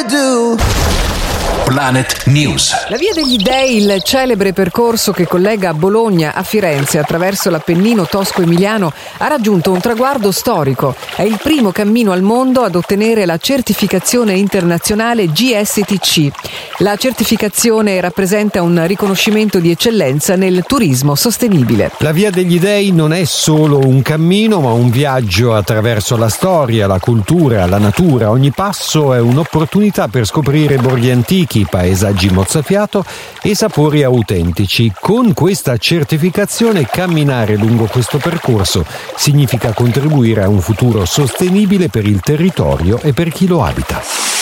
do. Planet News. La Via degli Dei, il celebre percorso che collega Bologna a Firenze attraverso l'Appennino tosco-emiliano, ha raggiunto un traguardo storico. È il primo cammino al mondo ad ottenere la certificazione internazionale GSTC. La certificazione rappresenta un riconoscimento di eccellenza nel turismo sostenibile. La Via degli Dei non è solo un cammino, ma un viaggio attraverso la storia, la cultura, la natura. Ogni passo è un'opportunità per scoprire borghi antichi, paesaggi mozzafiato e sapori autentici. Con questa certificazione camminare lungo questo percorso significa contribuire a un futuro sostenibile per il territorio e per chi lo abita.